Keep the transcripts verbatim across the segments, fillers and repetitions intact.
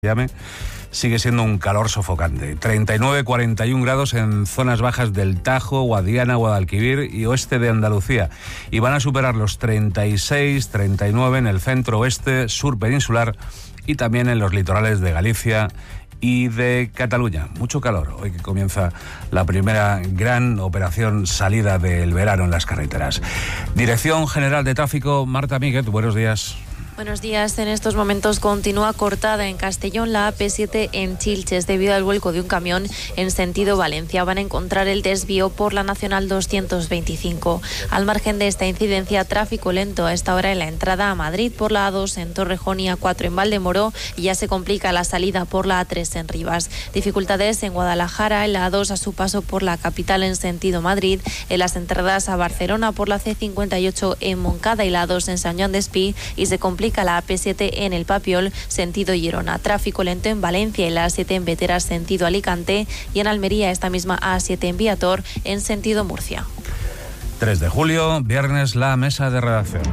llame, sigue siendo un calor sofocante. treinta y nueve, cuarenta y un grados en zonas bajas del Tajo, Guadiana, Guadalquivir y oeste de Andalucía. Y van a superar los treinta y seis, treinta y nueve en el centro, oeste, sur peninsular y también en los litorales de Galicia y de Cataluña. Mucho calor hoy que comienza la primera gran operación salida del verano en las carreteras. Dirección General de Tráfico, Marta Míguez, buenos días. Buenos días. En estos momentos continúa cortada en Castellón la A P siete en Chilches debido al vuelco de un camión en sentido Valencia. Van a encontrar el desvío por la Nacional doscientos veinticinco. Al margen de esta incidencia, tráfico lento a esta hora en la entrada a Madrid por la A dos en Torrejón y A cuatro en Valdemoro, y ya se complica la salida por la A tres en Rivas. Dificultades en Guadalajara, en la A dos a su paso por la capital en sentido Madrid, en las entradas a Barcelona por la C cincuenta y ocho en Moncada y la A dos en San Joan d'Espí, y se complica la A P siete en el Papiol, sentido Girona. Tráfico lento en Valencia y la A siete en Veteras, sentido Alicante, y en Almería esta misma A siete en Viator, en sentido Murcia. tres de julio, viernes, la mesa de redacción.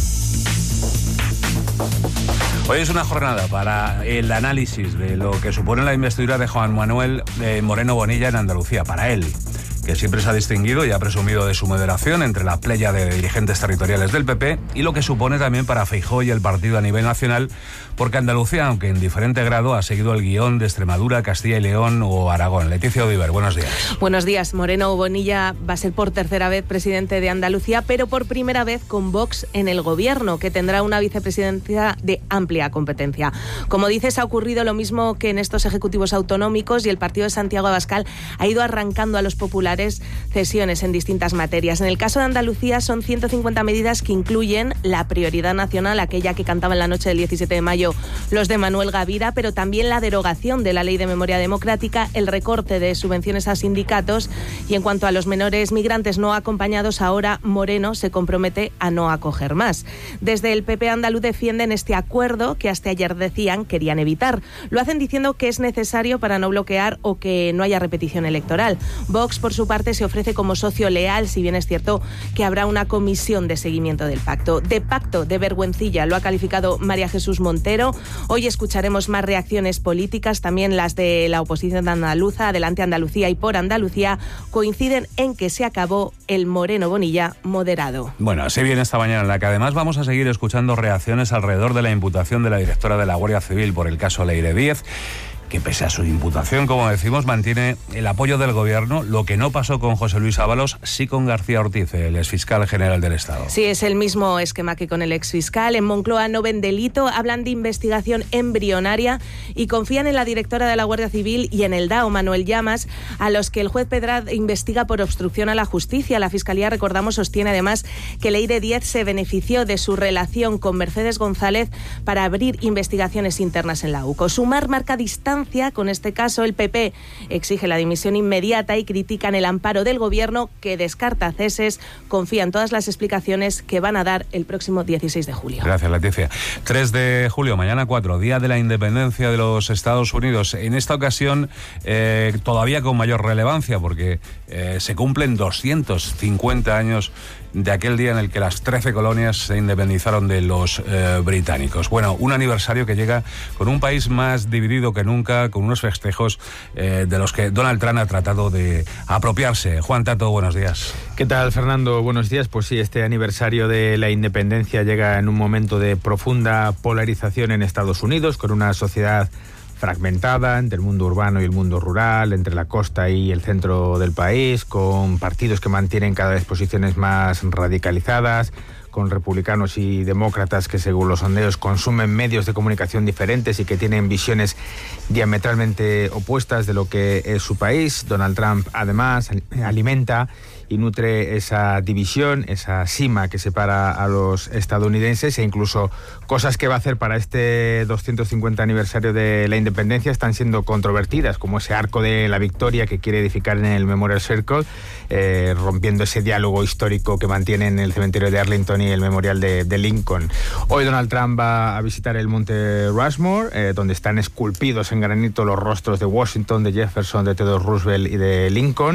Hoy es una jornada para el análisis de lo que supone la investidura de Juan Manuel eh, Moreno Bonilla en Andalucía. Para él, que siempre se ha distinguido y ha presumido de su moderación entre la playa de dirigentes territoriales del P P, y lo que supone también para Feijóo y el partido a nivel nacional, porque Andalucía, aunque en diferente grado, ha seguido el guión de Extremadura, Castilla y León o Aragón. Leticia Odiver, buenos días. Buenos días. Moreno Bonilla va a ser por tercera vez presidente de Andalucía, pero por primera vez con Vox en el gobierno, que tendrá una vicepresidencia de amplia competencia. Como dices, ha ocurrido lo mismo que en estos ejecutivos autonómicos, y el partido de Santiago Abascal ha ido arrancando a los populares cesiones en distintas materias. En el caso de Andalucía son ciento cincuenta medidas que incluyen la prioridad nacional, aquella que cantaban la noche del diecisiete de mayo los de Manuel Gavira, pero también la derogación de la Ley de Memoria Democrática, el recorte de subvenciones a sindicatos, y en cuanto a los menores migrantes no acompañados, ahora Moreno se compromete a no acoger más. Desde el P P andaluz defienden este acuerdo que hasta ayer decían querían evitar. Lo hacen diciendo que es necesario para no bloquear o que no haya repetición electoral. Vox, por su parte, se ofrece como socio leal, si bien es cierto que habrá una comisión de seguimiento del pacto. De pacto de vergüencilla lo ha calificado María Jesús Montero. Hoy escucharemos más reacciones políticas, también las de la oposición andaluza. Adelante Andalucía y Por Andalucía coinciden en que se acabó el Moreno Bonilla moderado. Bueno, así viene esta mañana, en la que además vamos a seguir escuchando reacciones alrededor de la imputación de la directora de la Guardia Civil por el caso Leire Díez, que pese a su imputación, como decimos, mantiene el apoyo del gobierno. Lo que no pasó con José Luis Ábalos, sí con García Ortiz, el exfiscal general del Estado. Sí, es el mismo esquema que con el exfiscal. En Moncloa no ven delito, hablan de investigación embrionaria y confían en la directora de la Guardia Civil y en el D A O, Manuel Llamas, a los que el juez Pedrad investiga por obstrucción a la justicia. La Fiscalía, recordamos, sostiene además que Leire Díez se benefició de su relación con Mercedes González para abrir investigaciones internas en la U C O. Sumar marca distancia con este caso. El P P exige la dimisión inmediata y critican el amparo del gobierno, que descarta ceses. Confían todas las explicaciones que van a dar el próximo dieciséis de julio. Gracias, Leticia. tres de julio, mañana cuatro, Día de la Independencia de los Estados Unidos. En esta ocasión eh, todavía con mayor relevancia, porque eh, se cumplen doscientos cincuenta años de aquel día en el que las trece colonias se independizaron de los eh, británicos. Bueno, un aniversario que llega con un país más dividido que nunca, con unos festejos eh, de los que Donald Trump ha tratado de apropiarse. Juan Tato, buenos días. ¿Qué tal, Fernando? Buenos días. Pues sí, este aniversario de la independencia llega en un momento de profunda polarización en Estados Unidos, con una sociedad fragmentada entre el mundo urbano y el mundo rural, entre la costa y el centro del país, con partidos que mantienen cada vez posiciones más radicalizadas, con republicanos y demócratas que, según los sondeos, consumen medios de comunicación diferentes y que tienen visiones diametralmente opuestas de lo que es su país. Donald Trump, además, alimenta y nutre esa división, esa sima que separa a los estadounidenses, e incluso cosas que va a hacer para este doscientos cincuenta aniversario de la independencia están siendo controvertidas, como ese arco de la victoria que quiere edificar en el Memorial Circle, eh, rompiendo ese diálogo histórico que mantiene en el cementerio de Arlington y el Memorial de, de Lincoln. Hoy Donald Trump va a visitar el monte Rushmore, eh, donde están esculpidos en granito los rostros de Washington, de Jefferson, de Theodore Roosevelt y de Lincoln,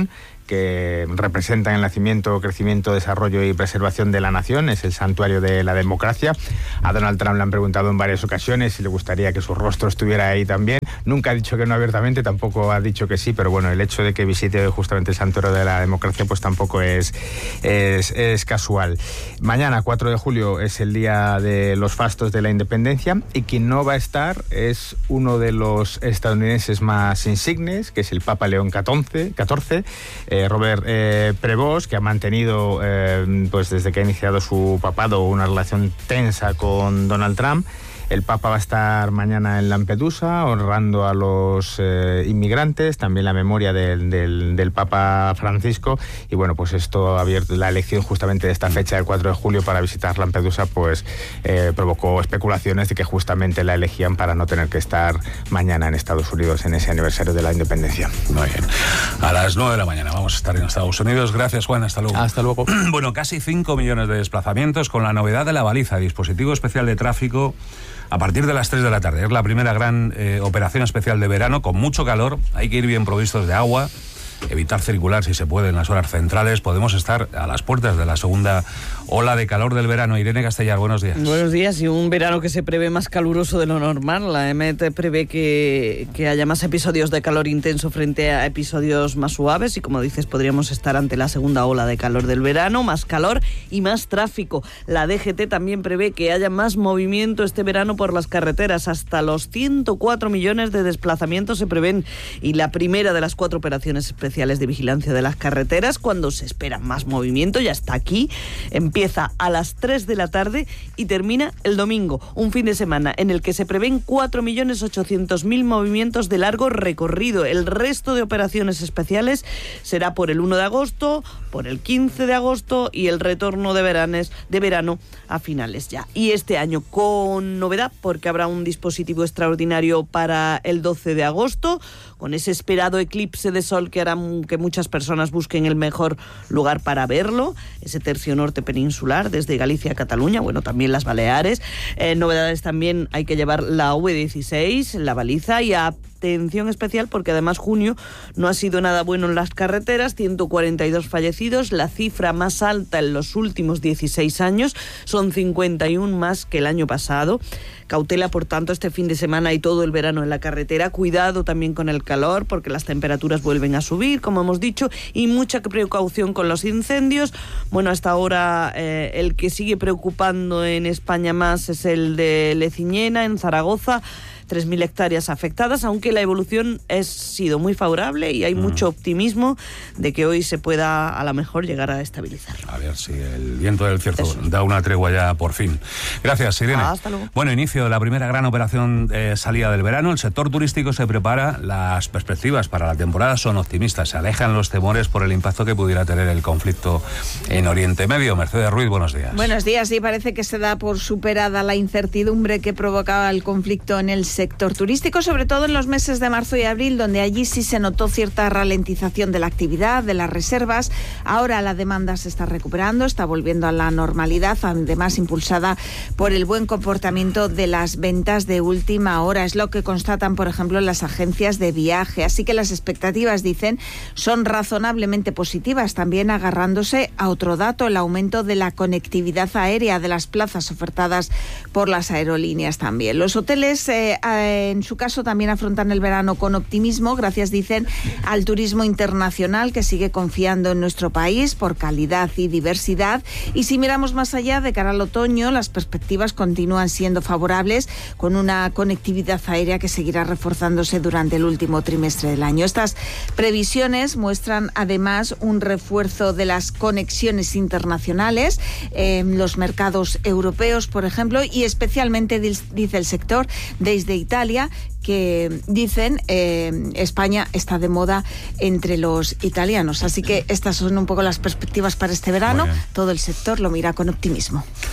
que representan el nacimiento, crecimiento, desarrollo y preservación de la nación. Es el santuario de la democracia. A Donald Trump le han preguntado en varias ocasiones si le gustaría que su rostro estuviera ahí también. Nunca ha dicho que no abiertamente, tampoco ha dicho que sí, pero bueno, el hecho de que visite justamente el santuario de la democracia pues tampoco es, es, es casual. Mañana, cuatro de julio, es el día de los fastos de la independencia, y quien no va a estar es uno de los estadounidenses más insignes, que es el Papa León catorce, eh, Robert eh, Prevost, que ha mantenido eh, pues desde que ha iniciado su papado una relación tensa con Donald Trump. El Papa va a estar mañana en Lampedusa honrando a los eh, inmigrantes, también la memoria del, del, del Papa Francisco, y bueno, pues esto ha abierto la elección justamente de esta fecha del cuatro de julio para visitar Lampedusa, pues eh, provocó especulaciones de que justamente la elegían para no tener que estar mañana en Estados Unidos en ese aniversario de la independencia. Muy bien. A las nueve de la mañana vamos a estar en Estados Unidos. Gracias, Juan. Hasta luego. Hasta luego. Bueno, casi cinco millones de desplazamientos con la novedad de la baliza, dispositivo especial de tráfico, a partir de las tres de la tarde. Es la primera gran eh, operación especial de verano, con mucho calor. Hay que ir bien provistos de agua, evitar circular si se puede en las horas centrales. Podemos estar a las puertas de la segunda ola de calor del verano. Irene Castellar, buenos días. Buenos días, y un verano que se prevé más caluroso de lo normal. La E M E T prevé que, que haya más episodios de calor intenso frente a episodios más suaves, y como dices, podríamos estar ante la segunda ola de calor del verano, más calor y más tráfico. La D G T también prevé que haya más movimiento este verano por las carreteras. Hasta los ciento cuatro millones de desplazamientos se prevén, y la primera de las cuatro operaciones especiales de vigilancia de las carreteras, cuando se espera más movimiento, ya está aquí. Empieza a las tres de la tarde y termina el domingo, un fin de semana en el que se prevén cuatro millones ochocientos mil movimientos de largo recorrido. El resto de operaciones especiales será por el uno de agosto, por el quince de agosto y el retorno de, veranes, de verano a finales ya. Y este año con novedad, porque habrá un dispositivo extraordinario para el doce de agosto, con ese esperado eclipse de sol que hará que muchas personas busquen el mejor lugar para verlo, ese tercio norte peninsular desde Galicia a Cataluña, bueno, también las Baleares. Eh, novedades también, hay que llevar la V dieciséis, la baliza, y atención especial porque además junio no ha sido nada bueno en las carreteras, ciento cuarenta y dos fallecidos, la cifra más alta en los últimos dieciséis años, son cincuenta y uno más que el año pasado. Cautela, por tanto, este fin de semana y todo el verano en la carretera. Cuidado también con el calor, porque las temperaturas vuelven a subir, como hemos dicho, y mucha precaución con los incendios. Bueno, hasta ahora eh, el que sigue preocupando en España más es el de Leciñena, en Zaragoza. tres mil hectáreas afectadas, aunque la evolución ha sido muy favorable y hay mm. mucho optimismo de que hoy se pueda a lo mejor llegar a estabilizar. A ver si el viento del cierzo Eso. da una tregua ya por fin. Gracias, Irene. Ah, hasta luego. Bueno, inicio de la primera gran operación eh, salida del verano. El sector turístico se prepara. Las perspectivas para la temporada son optimistas. Se alejan los temores por el impacto que pudiera tener el conflicto en Oriente Medio. Mercedes Ruiz, buenos días. Buenos días. Sí, parece que se da por superada la incertidumbre que provocaba el conflicto en el sector sector turístico, sobre todo en los meses de marzo y abril, donde allí sí se notó cierta ralentización de la actividad, de las reservas. Ahora la demanda se está recuperando, está volviendo a la normalidad, además impulsada por el buen comportamiento de las ventas de última hora. Es lo que constatan, por ejemplo, las agencias de viaje. Así que las expectativas, dicen, son razonablemente positivas, también agarrándose a otro dato, el aumento de la conectividad aérea, de las plazas ofertadas por las aerolíneas también. Los hoteles, eh, en su caso, también afrontan el verano con optimismo, gracias, dicen, al turismo internacional que sigue confiando en nuestro país por calidad y diversidad. Y si miramos más allá, de cara al otoño, las perspectivas continúan siendo favorables, con una conectividad aérea que seguirá reforzándose durante el último trimestre del año. Estas previsiones muestran además un refuerzo de las conexiones internacionales en los mercados europeos, por ejemplo, y especialmente, dice el sector, desde Italia, que dicen eh, España está de moda entre los italianos. Así que estas son un poco las perspectivas para este verano. Todo el sector lo mira con optimismo.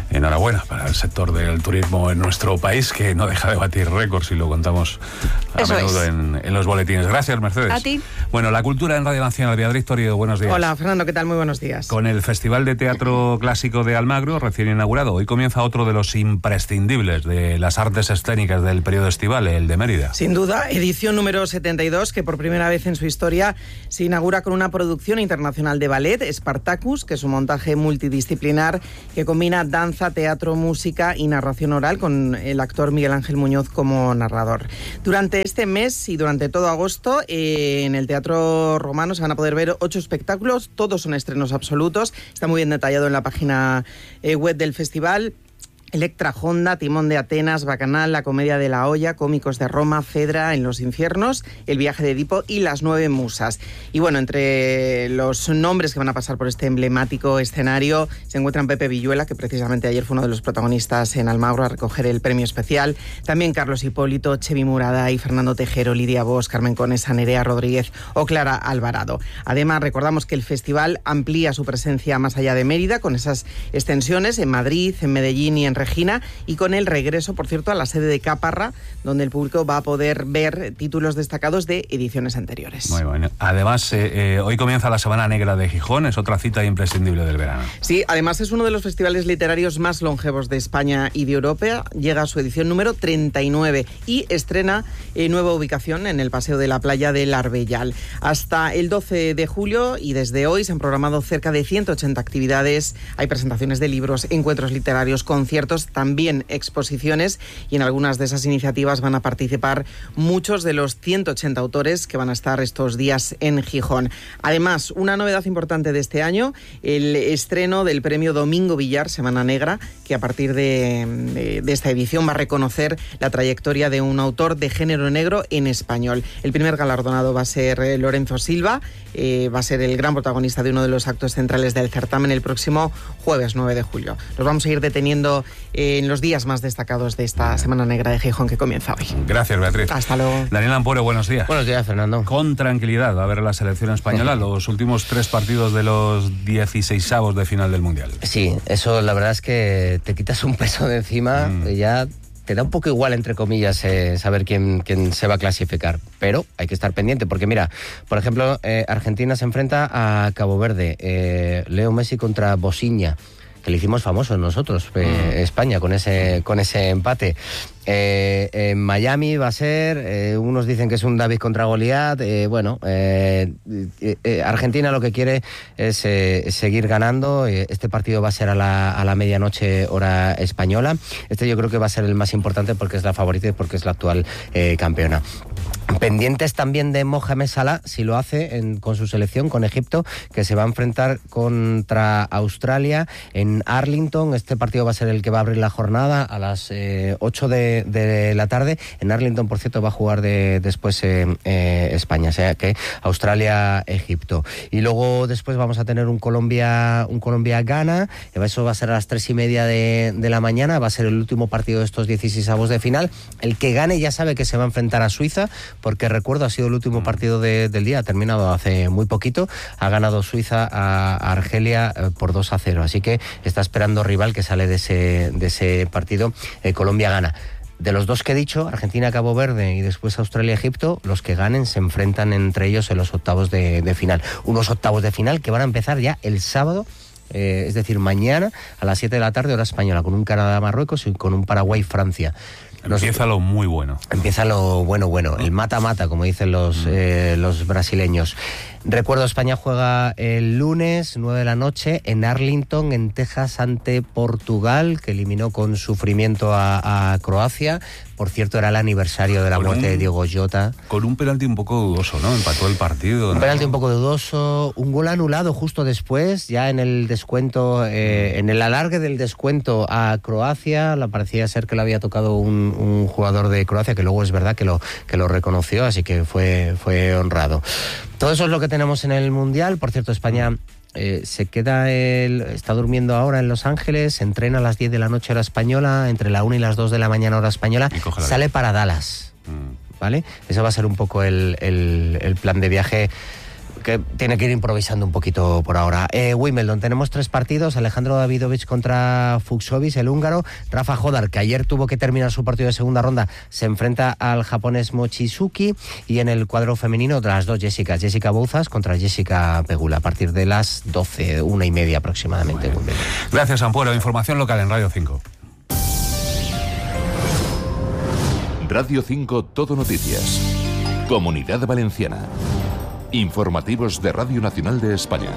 enhorabuena para el sector del turismo en nuestro país, que no deja de batir récords y lo contamos a Eso menudo es. en, en los boletines. Gracias, Mercedes. A ti. Bueno, la cultura en Radio Nacional. Beatriz Torío, buenos días. Hola, Fernando, ¿qué tal? Muy buenos días. Con el Festival de Teatro Clásico de Almagro, recién inaugurado, hoy comienza otro de los imprescindibles de las artes escénicas del periodo estival, el de Mérida. Sin duda, edición número setenta y dos, que por primera vez en su historia se inaugura con una producción internacional de ballet, Spartacus, que es un montaje multidisciplinar que combina danza, teatro, música y narración oral, con el actor Miguel Ángel Muñoz como narrador. Durante este mes y durante todo agosto, eh, en el Teatro Romano se van a poder ver ocho espectáculos, todos son estrenos absolutos, está muy bien detallado en la página eh, web del festival. Electra Honda, Timón de Atenas, Bacanal, La Comedia de la Olla, Cómicos de Roma, Fedra en los Infiernos, El Viaje de Edipo y Las Nueve Musas. Y bueno, entre los nombres que van a pasar por este emblemático escenario se encuentran Pepe Villuela, que precisamente ayer fue uno de los protagonistas en Almagro a recoger el premio especial, también Carlos Hipólito, Chevi Murada y Fernando Tejero, Lidia Bosch, Carmen Conesa, Nerea Rodríguez o Clara Alvarado. Además, recordamos que el festival amplía su presencia más allá de Mérida, con esas extensiones en Madrid, en Medellín y en Regina, y con el regreso, por cierto, a la sede de Caparra, donde el público va a poder ver títulos destacados de ediciones anteriores. Muy bueno. Además, eh, eh, hoy comienza la Semana Negra de Gijón, es otra cita imprescindible del verano. Sí, además es uno de los festivales literarios más longevos de España y de Europa. Llega a su edición número treinta y nueve y estrena eh, nueva ubicación en el Paseo de la Playa del Arbellal. Hasta el doce de julio y desde hoy se han programado cerca de ciento ochenta actividades. Hay presentaciones de libros, encuentros literarios, conciertos, también exposiciones, y en algunas de esas iniciativas van a participar muchos de los ciento ochenta autores que van a estar estos días en Gijón. Además, una novedad importante de este año, el estreno del premio Domingo Villar, Semana Negra, que a partir de, de, de esta edición va a reconocer la trayectoria de un autor de género negro en español. El primer galardonado va a ser eh, Lorenzo Silva, eh, va a ser el gran protagonista de uno de los actos centrales del certamen el próximo jueves nueve de julio. Nos vamos a ir deteniendo en los días más destacados de esta Semana Negra de Gijón que comienza hoy. Gracias, Beatriz. Hasta luego. Daniel Ampuero, buenos días. Buenos días, Fernando. Con tranquilidad va a ver la selección española los últimos tres partidos de los dieciseisavos de final del Mundial. Sí, eso la verdad es que te quitas un peso de encima, mm. y ya te da un poco igual, entre comillas, eh, saber quién, quién se va a clasificar. Pero hay que estar pendiente, porque mira, por ejemplo, eh, Argentina se enfrenta a Cabo Verde, eh, Leo Messi contra Bosnia, que le hicimos famosos nosotros, eh, mm. España, con ese, con ese empate. Eh, en Miami va a ser, eh, unos dicen que es un David contra Goliat, eh, bueno, eh, eh, Argentina lo que quiere es, eh, es seguir ganando. Eh, este partido va a ser a la, a la medianoche hora española. Este yo creo que va a ser el más importante porque es la favorita y porque es la actual eh, campeona. Pendientes también de Mohamed Salah, si lo hace en, con su selección, con Egipto, que se va a enfrentar contra Australia en Arlington. Este partido va a ser el que va a abrir la jornada a las eh, ocho de, de la tarde. En Arlington, por cierto, va a jugar de, después eh, eh, España, o sea que Australia-Egipto. Y luego después vamos a tener un Colombia un Colombia-Ghana, eso va a ser a las tres y media de, de la mañana, va a ser el último partido de estos dieciseisavos de final. El que gane ya sabe que se va a enfrentar a Suiza, porque recuerdo, ha sido el último partido de, del día, ha terminado hace muy poquito, ha ganado Suiza a, a Argelia eh, por dos a cero, así que está esperando rival que sale de ese, de ese partido. eh, Colombia gana. De los dos que he dicho, Argentina, Cabo Verde y después Australia, Egipto, los que ganen se enfrentan entre ellos en los octavos de, de final. Unos octavos de final que van a empezar ya el sábado, eh, es decir, mañana a las siete de la tarde, hora española, con un Canadá-Marruecos y con un Paraguay-Francia. Empieza lo muy bueno. Empieza lo bueno, bueno, el mata-mata, como dicen los, mm. eh, los brasileños. Recuerdo, España juega el lunes, nueve de la noche, en Arlington, en Texas, ante Portugal, que eliminó con sufrimiento a, a Croacia. Por cierto, era el aniversario de la con muerte un, de Diego Jota. Con un penalti un poco dudoso, ¿no? Empató el partido. Un ¿no? penalti un poco dudoso, un gol anulado justo después, ya en el descuento, eh, en el alargue del descuento a Croacia. Le parecía ser que le había tocado un, un jugador de Croacia, que luego es verdad que lo, que lo reconoció, así que fue, fue honrado. Todo eso es lo que tenemos en el Mundial. Por cierto, España eh, se queda, el, está durmiendo ahora en Los Ángeles, se entrena a las diez de la noche hora española, entre la una y las dos de la mañana hora española, sale para Dallas, mm. ¿vale? Eso va a ser un poco el, el, el plan de viaje. que tiene que ir improvisando un poquito por ahora. Eh, Wimbledon, tenemos tres partidos. Alejandro Davidovich contra Fucsovics, el húngaro. Rafa Jodar, que ayer tuvo que terminar su partido de segunda ronda, se enfrenta al japonés Mochizuki. Y en el cuadro femenino, las dos Jessicas, Jessica Bouzas contra Jessica Pegula, a partir de las doce, una y media aproximadamente. Gracias, Ampuero. Información local en Radio cinco. Radio cinco Todo Noticias. Comunidad Valenciana. Informativos de Radio Nacional de España.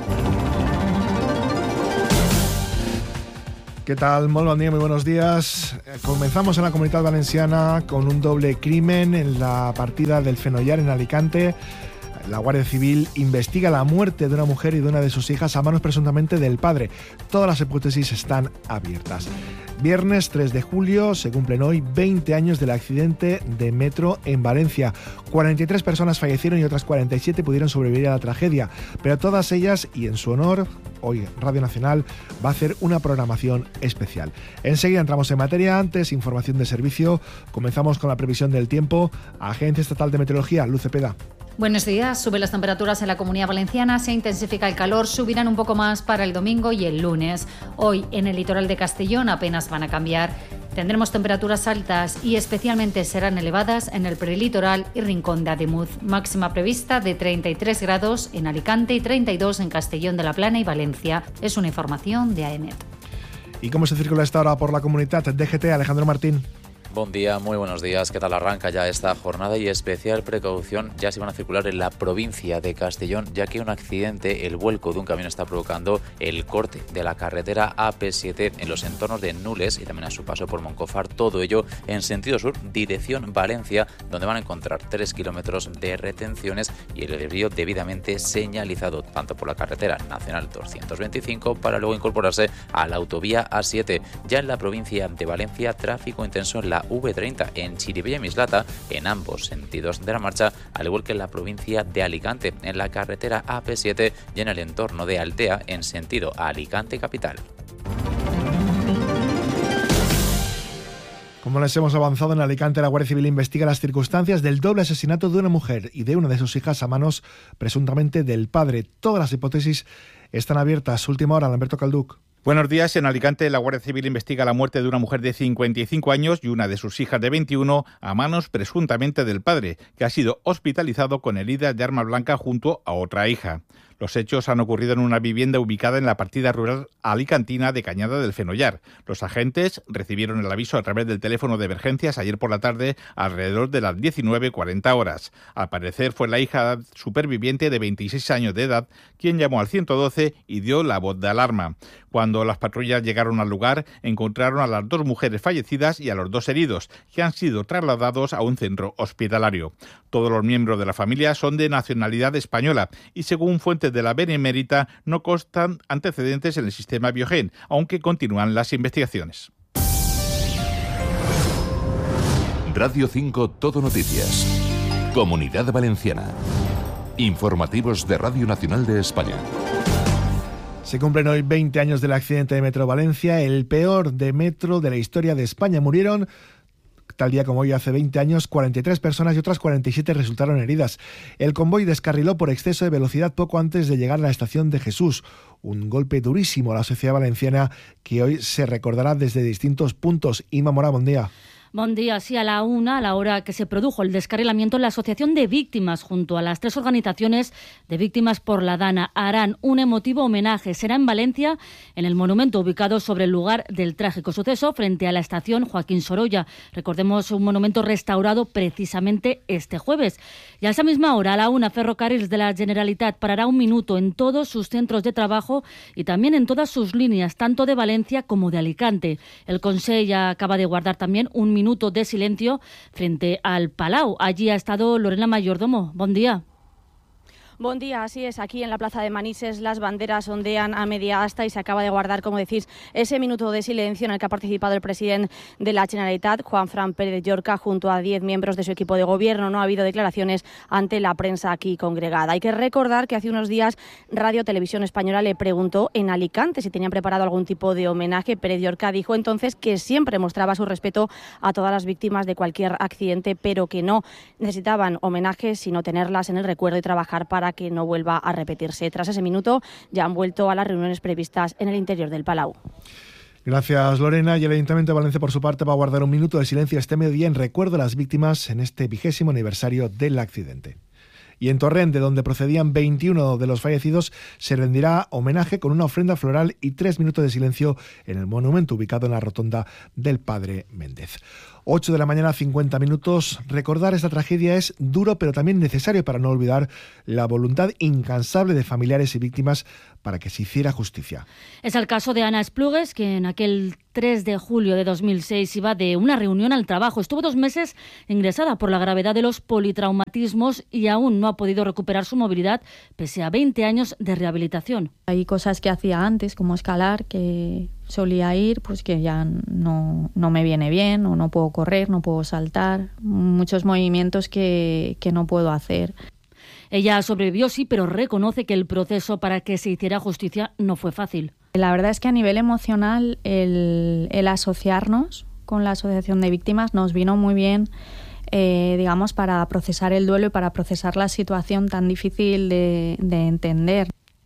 ¿Qué tal? Molt bon dia, muy buenos días. Comenzamos en la Comunidad Valenciana con un doble crimen en la partida del Fenollar en Alicante. La Guardia Civil investiga la muerte de una mujer y de una de sus hijas a manos presuntamente del padre. Todas las hipótesis están abiertas. Viernes tres de julio se cumplen hoy veinte años del accidente de metro en Valencia. cuarenta y tres personas fallecieron y otras cuarenta y siete pudieron sobrevivir a la tragedia. Pero todas ellas, y en su honor, hoy Radio Nacional va a hacer una programación especial. Enseguida entramos en materia. Antes, información de servicio. Comenzamos con la previsión del tiempo. Agencia Estatal de Meteorología, Luz Cepeda. Buenos días. Suben las temperaturas en la Comunidad Valenciana, se intensifica el calor, subirán un poco más para el domingo y el lunes. Hoy en el litoral de Castellón apenas van a cambiar. Tendremos temperaturas altas y especialmente serán elevadas en el prelitoral y Rincón de Ademuz. Máxima prevista de treinta y tres grados en Alicante y treinta y dos en Castellón de la Plana y Valencia. Es una información de AEMET. ¿Y cómo se circula esta hora por la comunidad? D G T, Alejandro Martín. Buen día, muy buenos días. ¿Qué tal arranca ya esta jornada? Y especial precaución ya se van a circular en la provincia de Castellón, ya que un accidente, el vuelco de un camión, está provocando el corte de la carretera A P siete en los entornos de Nules y también a su paso por Moncofar. Todo ello en sentido sur, dirección Valencia, donde van a encontrar tres kilómetros de retenciones y el desvío debidamente señalizado tanto por la carretera nacional doscientos veinticinco para luego incorporarse a la autovía A siete. Ya en la provincia de Valencia, tráfico intenso en la V treinta en Chirivella y Mislata en ambos sentidos de la marcha, al igual que en la provincia de Alicante en la carretera A P siete y en el entorno de Altea en sentido Alicante capital. Como les hemos avanzado, en Alicante la Guardia Civil investiga las circunstancias del doble asesinato de una mujer y de una de sus hijas a manos presuntamente del padre. Todas las hipótesis están abiertas. Última hora, Lamberto Calduc. Buenos días. En Alicante, la Guardia Civil investiga la muerte de una mujer de cincuenta y cinco años y una de sus hijas de veintiuno a manos presuntamente del padre, que ha sido hospitalizado con heridas de arma blanca junto a otra hija. Los hechos han ocurrido en una vivienda ubicada en la partida rural alicantina de Cañada del Fenollar. Los agentes recibieron el aviso a través del teléfono de emergencias ayer por la tarde alrededor de las diecinueve cuarenta horas. Al parecer fue la hija superviviente de veintiséis años de edad quien llamó al ciento doce y dio la voz de alarma. Cuando las patrullas llegaron al lugar, encontraron a las dos mujeres fallecidas y a los dos heridos, que han sido trasladados a un centro hospitalario. Todos los miembros de la familia son de nacionalidad española y, según fuentes de la Benemérita, no constan antecedentes en el sistema Biogen, aunque continúan las investigaciones. Radio cinco Todo Noticias. Comunidad Valenciana. Informativos de Radio Nacional de España. Se cumplen hoy veinte años del accidente de Metro Valencia, el peor de metro de la historia de España. Murieron, tal día como hoy hace veinte años, cuarenta y tres personas y otras cuarenta y siete resultaron heridas. El convoy descarriló por exceso de velocidad poco antes de llegar a la estación de Jesús. Un golpe durísimo a la sociedad valenciana que hoy se recordará desde distintos puntos. Inma Mora, buen día. Buen día. Sí, a la una, a la hora que se produjo el descarrilamiento, la Asociación de Víctimas, junto a las tres organizaciones de Víctimas por la Dana, harán un emotivo homenaje. Será en Valencia, en el monumento ubicado sobre el lugar del trágico suceso, frente a la estación Joaquín Sorolla. Recordemos, un monumento restaurado precisamente este jueves. Y a esa misma hora, a la una, Ferrocarrils de la Generalitat parará un minuto en todos sus centros de trabajo y también en todas sus líneas, tanto de Valencia como de Alicante. El Consell ya acaba de guardar también un minuto de silencio frente al Palau. Allí ha estado Lorena Mayordomo. Buen día. Buen día, así es. Aquí en la Plaza de Manises las banderas ondean a media asta y se acaba de guardar, como decís, ese minuto de silencio en el que ha participado el presidente de la Generalitat, Juanfran Pérez Llorca, junto a diez miembros de su equipo de gobierno. No ha habido declaraciones ante la prensa aquí congregada. Hay que recordar que hace unos días Radio Televisión Española le preguntó en Alicante si tenían preparado algún tipo de homenaje. Pérez Llorca dijo entonces que siempre mostraba su respeto a todas las víctimas de cualquier accidente, pero que no necesitaban homenajes, sino tenerlas en el recuerdo y trabajar para para que no vuelva a repetirse. Tras ese minuto ya han vuelto a las reuniones previstas en el interior del Palau. Gracias, Lorena. Y el Ayuntamiento de Valencia, por su parte, va a guardar un minuto de silencio este mediodía en recuerdo a las víctimas en este vigésimo aniversario del accidente. Y en Torrent, de donde procedían veintiuno de los fallecidos, se rendirá homenaje con una ofrenda floral y tres minutos de silencio en el monumento ubicado en la rotonda del Padre Méndez. ocho de la mañana, cincuenta minutos. Recordar esta tragedia es duro, pero también necesario para no olvidar la voluntad incansable de familiares y víctimas para que se hiciera justicia. Es el caso de Ana Esplugues, que en aquel tres de julio de dos mil seis iba de una reunión al trabajo. Estuvo dos meses ingresada por la gravedad de los politraumatismos y aún no ha podido recuperar su movilidad pese a veinte años de rehabilitación. Hay cosas que hacía antes, como escalar, que solía ir, pues que ya no, no me viene bien, o no puedo correr, no puedo saltar, muchos movimientos que, que no puedo hacer. Ella sobrevivió, sí, pero reconoce que el proceso para que se hiciera justicia no fue fácil. La verdad es que a nivel emocional el, el asociarnos con la Asociación de Víctimas nos vino muy bien, eh, digamos, para procesar el duelo y para procesar la situación tan difícil de, de entender.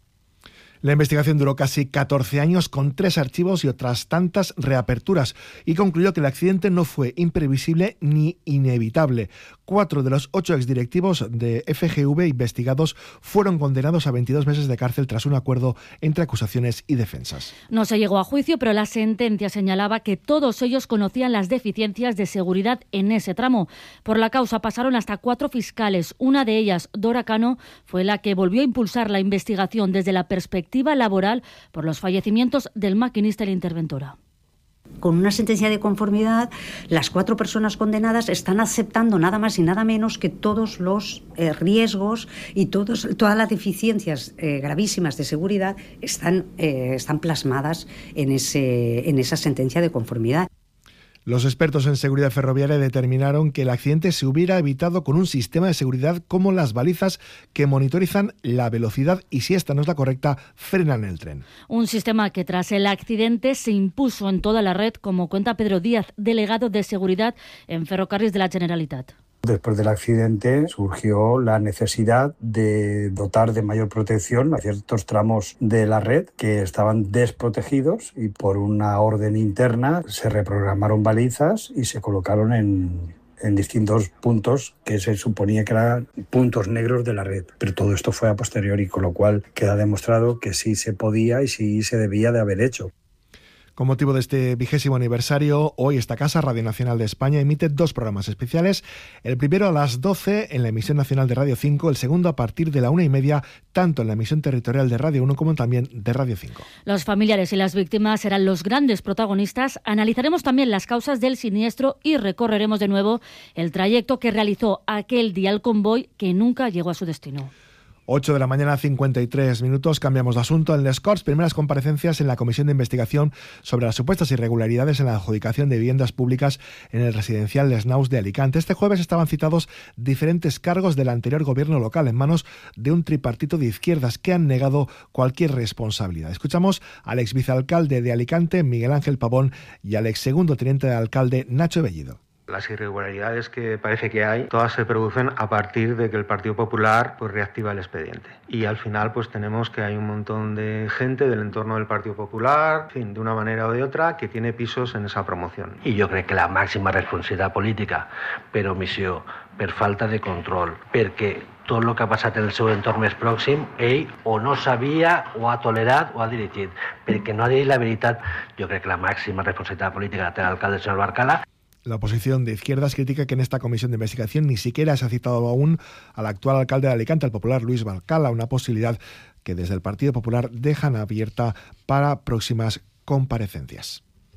La investigación duró casi catorce años con tres archivos y otras tantas reaperturas y concluyó que el accidente no fue imprevisible ni inevitable. Cuatro de los ocho exdirectivos de F G V investigados fueron condenados a veintidós meses de cárcel tras un acuerdo entre acusaciones y defensas. No se llegó a juicio, pero la sentencia señalaba que todos ellos conocían las deficiencias de seguridad en ese tramo. Por la causa pasaron hasta cuatro fiscales. Una de ellas, Dora Cano, fue la que volvió a impulsar la investigación desde la perspectiva laboral por los fallecimientos del maquinista y la interventora. Con una sentencia de conformidad, las cuatro personas condenadas están aceptando nada más y nada menos que todos los eh, riesgos y todos, todas las deficiencias eh, gravísimas de seguridad están, eh, están plasmadas en, ese, en esa sentencia de conformidad. Los expertos en seguridad ferroviaria determinaron que el accidente se hubiera evitado con un sistema de seguridad como las balizas que monitorizan la velocidad y, si esta no es la correcta, frenan el tren. Un sistema que tras el accidente se impuso en toda la red, como cuenta Pedro Díaz, delegado de seguridad en Ferrocarrils de la Generalitat. Después del accidente surgió la necesidad de dotar de mayor protección a ciertos tramos de la red que estaban desprotegidos y por una orden interna se reprogramaron balizas y se colocaron en, en distintos puntos que se suponía que eran puntos negros de la red. Pero todo esto fue a posteriori, con lo cual queda demostrado que sí se podía y sí se debía de haber hecho. Con motivo de este vigésimo aniversario, hoy esta casa, Radio Nacional de España, emite dos programas especiales. El primero a las doce en la emisión nacional de Radio cinco, el segundo a partir de la una y media, tanto en la emisión territorial de Radio uno como también de Radio cinco. Los familiares y las víctimas serán los grandes protagonistas. Analizaremos también las causas del siniestro y recorreremos de nuevo el trayecto que realizó aquel día el convoy que nunca llegó a su destino. ocho de la mañana, cincuenta y tres minutos. Cambiamos de asunto. En Les Corts, primeras comparecencias en la Comisión de Investigación sobre las supuestas irregularidades en la adjudicación de viviendas públicas en el residencial Les Naus de Alicante. Este jueves estaban citados diferentes cargos del anterior gobierno local en manos de un tripartito de izquierdas que han negado cualquier responsabilidad. Escuchamos al ex vicealcalde de Alicante, Miguel Ángel Pavón, y al ex segundo teniente de alcalde, Nacho Bellido. Las irregularidades que parece que hay, todas se producen a partir de que el Partido Popular pues reactiva el expediente. Y al final pues tenemos que hay un montón de gente del entorno del Partido Popular, en fin, de una manera o de otra, que tiene pisos en esa promoción. I jo crec que la màxima responsabilitat política per omissió, per falta de control, perquè tot el que ha passat en el seu entorn més pròxim, ell o no sabia, o ha tolerat, o ha dirigit. Perquè no ha dit la veritat, jo crec que la màxima responsabilitat política la té l'alcalde, el senyor Barcala. La oposición de izquierdas critica que en esta comisión de investigación ni siquiera se ha citado aún al actual alcalde de Alicante, el popular Luis Barcala, una posibilidad que desde el Partido Popular dejan abierta para próximas comparecencias.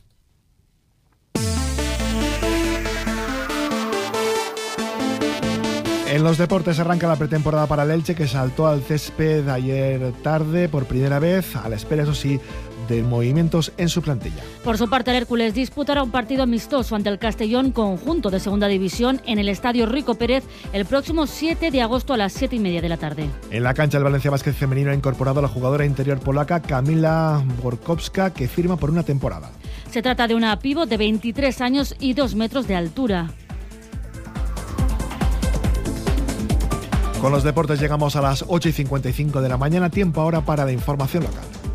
En los deportes arranca la pretemporada para el Elche, que saltó al césped ayer tarde por primera vez, a la espera, eso sí, de movimientos en su plantilla. Por su parte, el Hércules disputará un partido amistoso ante el Castellón, conjunto de segunda división, en el Estadio Rico Pérez el próximo siete de agosto a las siete y media de la tarde. En la cancha, el Valencia Basket femenino ha incorporado a la jugadora interior polaca Kamila Borkowska, que firma por una temporada. Se trata de una pívot de veintitrés años y dos metros de altura. Con los deportes llegamos a las ocho y cincuenta y cinco de la mañana, tiempo ahora para la información local.